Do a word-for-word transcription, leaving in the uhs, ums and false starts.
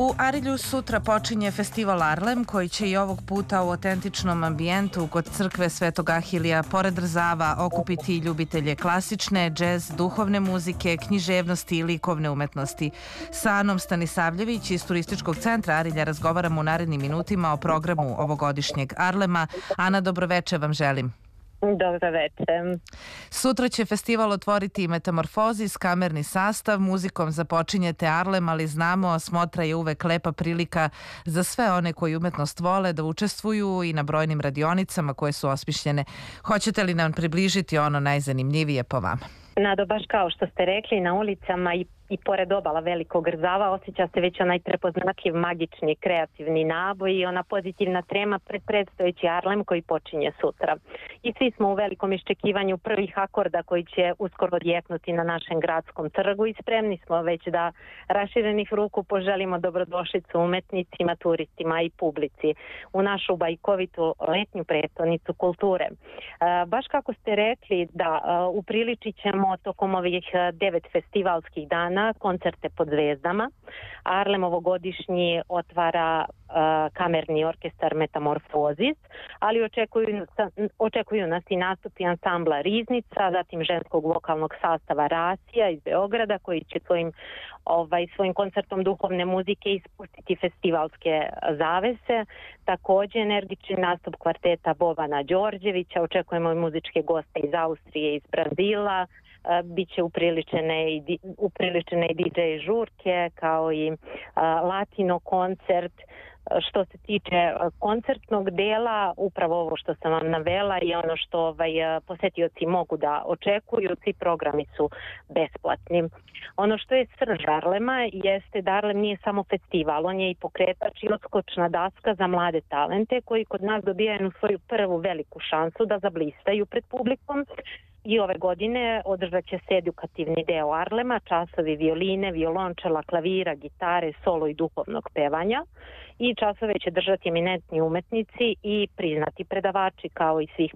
U Arilju sutra počinje festival Arlem, koji će i ovog puta u autentičnom ambijentu kod crkve Svetog Ahilija pored Rzava okupiti ljubitelje klasične, džez, duhovne muzike, književnosti i likovne umetnosti. Sa Anom Stanisavljević iz Turističkog centra Arilja razgovaramo u narednim minutima o programu ovogodišnjeg Arlema. Ana, dobroveče vam želim. Dobro večer. Sutra će festival otvoriti Metamorfozis, kamerni sastav. Muzikom započinjete Arlem, ali znamo, Smotra je uvek lepa prilika za sve one koji umetnost vole da učestvuju i na brojnim radionicama koje su osmišljene. Hoćete li nam približiti ono najzanimljivije po vama? Nado, baš kao što ste rekli, na ulicama i i pored obala Velikog Rzava osjeća se već onaj prepoznatljiv, magični, kreativni naboj i ona pozitivna trema pred predstojeći Arlem koji počinje sutra. I svi smo u velikom iščekivanju prvih akorda koji će uskoro odjeknuti na našem gradskom trgu i spremni smo već da raširenih ruku poželimo dobrodošlicu umetnicima, turistima i publici u našu bajkovitu letnju prestonicu kulture. E, baš kako ste rekli, da e, upriličit ćemo tokom ovih devet festivalskih dana koncerte pod zvezdama. Arlem ovogodišnji otvara uh, kamerni orkestar Metamorfozis, ali očekuju, očekuju nas i nastupi ansambla Riznica, zatim ženskog vokalnog sastava Rasija iz Beograda, koji će svojim, ovaj, svojim koncertom duhovne muzike ispustiti festivalske zavese. Takođe energični nastup kvarteta Bobana Đorđevića, očekujemo i muzičke goste iz Austrije, iz Brazila, biće upriličene i, upriličene i D J žurke kao i a, latino koncert. Što se tiče koncertnog dela, upravo ovo što sam vam navela i ono što ovaj, posetioci mogu da očekuju, svi programi su besplatni. Ono što je srž Arlema jeste da Arlem nije samo festival, on je i pokretač i odskočna daska za mlade talente koji kod nas dobijaju svoju prvu veliku šansu da zablistaju pred publikom. I ove godine održat će se edukativni deo Arlema, časovi violine, violončela, klavira, gitare, solo i duhovnog pevanja. I časove će držati eminentni umetnici i priznati predavači kao i svih